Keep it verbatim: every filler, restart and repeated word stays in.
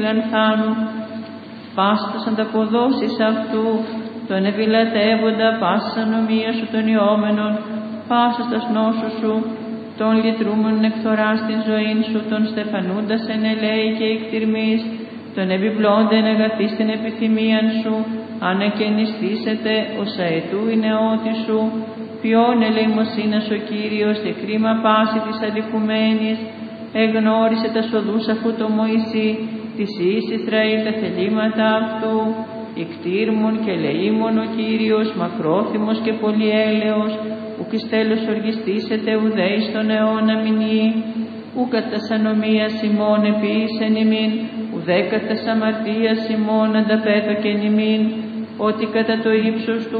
λανθάνου, πάστας ανταποδόσεις αυτού, τον ευηλατεύοντα πάσας ανομία σου των ιόμενων, πάσας τας νόσους σου, των λυτρούμενων εκθοράς την ζωήν σου, τον στεφανούντας εν ελέη και εκτιρμής, τον επιπλώνται εν αγαθή στην επιθυμίαν σου, ανακαινιστήσετε ως αετού η νεότη σου, ποιόν ελεημοσύνας ο Κύριος και κρίμα πάση της αδικουμένης, εγνώρισε τα σοδούς αφού το Μωυσή, της εις Ισραήλ τα θελήματα αυτού, ικτήρμων και λεήμων ο Κύριος, μακρόθυμος και πολυέλεος, ουκ εις τέλος οργιστήσετε ουδέη στον αιώνα μηνύ, ου κατας ανομίας ημών επίησεν ημίν, ουδέ κατας αμαρτίας ημών ανταπέτωκεν ημίν, ότι κατά το ύψος του